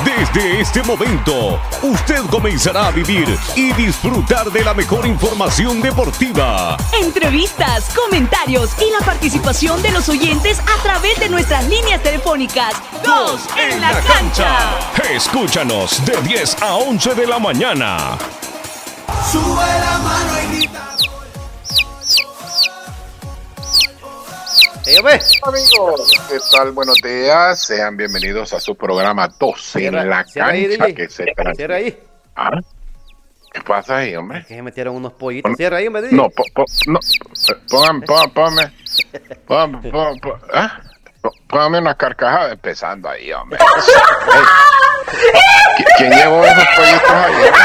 Desde este momento, usted comenzará a vivir y disfrutar de la mejor información deportiva. Entrevistas, comentarios y la participación de los oyentes a través de nuestras líneas telefónicas. ¡Dos en la cancha! Escúchanos de 10 a 11 de la mañana. Sube la mano y grita. Amigos, ¿qué tal? Buenos días. Sean bienvenidos a su programa 2 en la cancha ahí, que se cierra ahí. ¿Ah? ¿Qué pasa ahí, hombre? Que se metieron unos pollitos. Cierra ahí, hombre. No, póngame una carcajada empezando ahí, hombre. ¿Quién llevó esos pollitos ahí, hombre?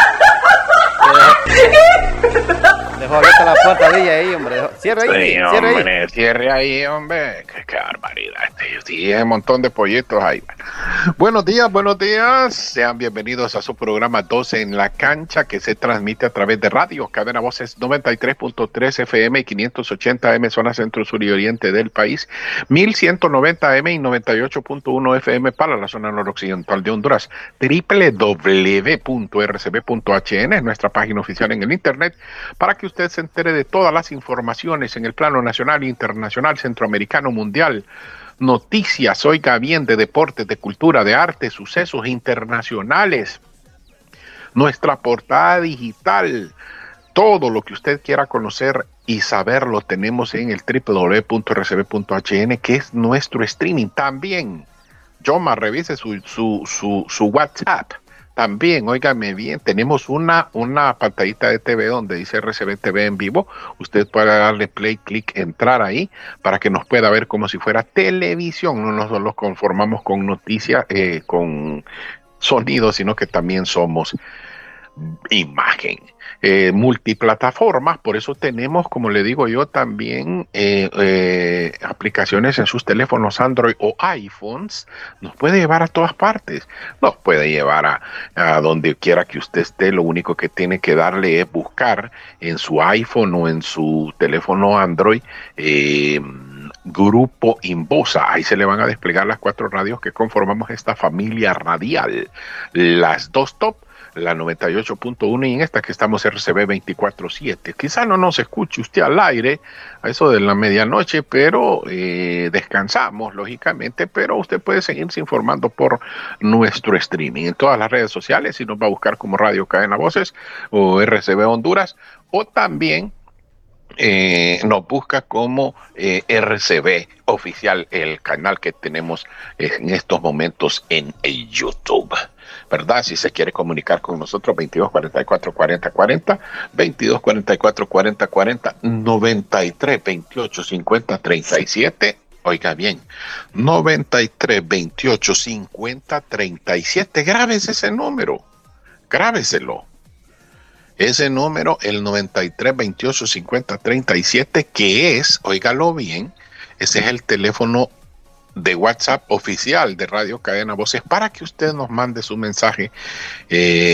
Dejó abierta la puerta de ella ahí, hombre. Cierra ahí, Sí, cierra ahí. hombre, cierre ahí, hombre. Qué barbaridad. Sí, hay un montón de pollitos ahí. Buenos días. Sean bienvenidos a su programa 12 en la cancha que se transmite a través de radio. Cadena Voces 93.3 FM y 580 M, zona centro, sur y oriente del país. 1190 M y 98.1 FM para la zona noroccidental de Honduras. www.rcb.hn es nuestra página oficial en el internet para que usted se entere de todas las informaciones en el plano nacional, internacional, centroamericano, mundial. Noticias, oiga bien, de deportes, de cultura, de arte, sucesos internacionales. Nuestra portada digital. Todo lo que usted quiera conocer y saber lo tenemos en el www.rcb.hn, que es nuestro streaming. También, Yoma, revise su WhatsApp. También, óigame bien, tenemos una pantallita de TV donde dice RCB TV en vivo. Usted puede darle play, clic, entrar ahí para que nos pueda ver como si fuera televisión. No nos solo conformamos con noticias, con sonido, sino que también somos imagen. Multiplataformas, por eso tenemos, como le digo yo, también aplicaciones en sus teléfonos Android o iPhones. Nos puede llevar a todas partes, nos puede llevar a donde quiera que usted esté. Lo único que tiene que darle es buscar en su iPhone o en su teléfono Android Grupo Inbosa. Ahí se le van a desplegar las 4 radios que conformamos esta familia radial, las 2 top, la 98.1 y en esta que estamos RCB 24/7. Quizá no nos escuche usted al aire a eso de la medianoche, pero descansamos, lógicamente, pero usted puede seguirse informando por nuestro streaming en todas las redes sociales y nos va a buscar como Radio Cadena Voces o RCB Honduras, o también nos busca como RCB Oficial, el canal que tenemos en estos momentos en el YouTube, ¿verdad? Si se quiere comunicar con nosotros, 2244-4040, 2244-4040, 93285037. Oiga bien, 93285037. Grábese ese número, grábeselo. Ese número, el 93285037, que es, óigalo bien, ese es el teléfono de WhatsApp oficial de Radio Cadena Voces para que usted nos mande su mensaje